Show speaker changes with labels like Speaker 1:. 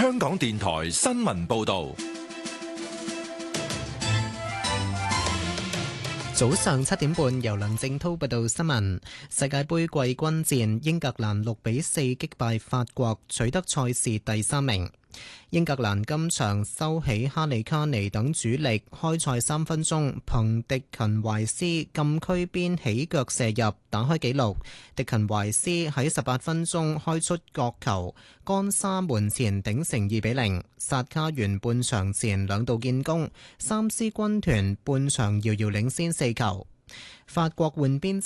Speaker 1: 香港電台新聞報道。
Speaker 2: 早上7點半，由梁正滔報道新聞。世界盃季軍戰，英格蘭6-4擊敗法國，取得賽事第3名。英格蘭今場收起哈利卡尼等主力，開賽3分鐘，憑迪勤懷斯禁區邊起腳射入，打開紀錄。迪勤懷斯喺18分鐘開出角球，干沙門前頂成2-0。薩卡完半場前2度建功，三獅軍團半場遙遙領先4球。法國換邊